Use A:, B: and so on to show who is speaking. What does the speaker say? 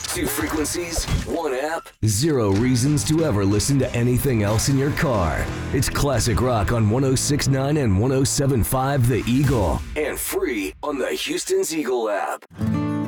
A: Two frequencies, one app, zero reasons to ever listen to anything else in your car. It's classic rock on 106.9 and 107.5 The Eagle, and free on the Houston's Eagle app.